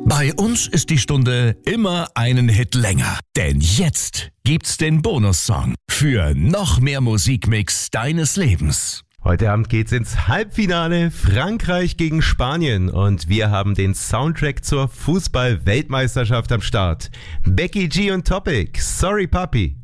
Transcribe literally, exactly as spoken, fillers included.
Bei uns ist die Stunde immer einen Hit länger. Denn jetzt gibt's den Bonussong für noch mehr Musikmix deines Lebens. Heute Abend geht's ins Halbfinale Frankreich gegen Spanien und wir haben den Soundtrack zur Fußball-Weltmeisterschaft am Start. Becky G und Topic, Sorry Papi.